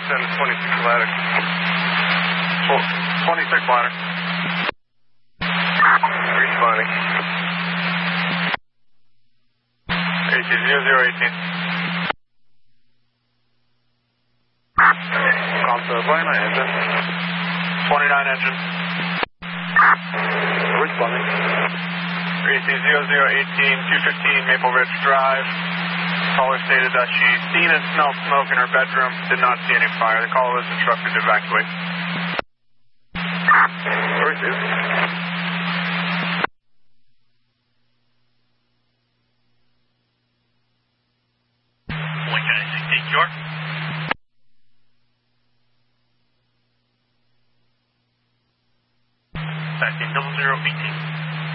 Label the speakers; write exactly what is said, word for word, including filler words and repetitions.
Speaker 1: ten to twenty-six ladder. twenty-six ladder. Responding. A T zero zero eighteen. Alpha, twenty-nine engine. twenty-nine engine. Responding. A T zero zero eighteen, two fifteen Maple Ridge Drive. Caller stated that she's seen and smelled smoke in her bedroom, did not see any fire. The caller was instructed to evacuate. Receive.